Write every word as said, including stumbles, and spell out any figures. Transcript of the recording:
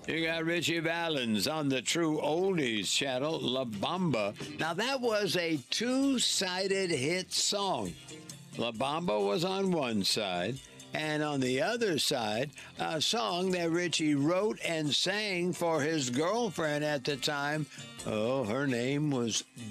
You got Richie Valens on the True Oldies channel, La Bamba. Now, that was a two-sided hit song. La Bamba was on one side, and on the other side, a song that Richie wrote and sang for his girlfriend at the time. Oh, her name was